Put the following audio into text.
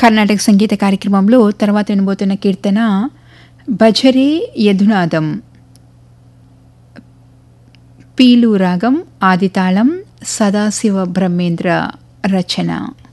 కర్ణాటక సంగీత కార్యక్రమంలో తర్వాత వినబోతున్న కీర్తన భజరే యధునాదం, పీలు రాగం, ఆదితాళం, సదాశివ బ్రహ్మేంద్ర రచన.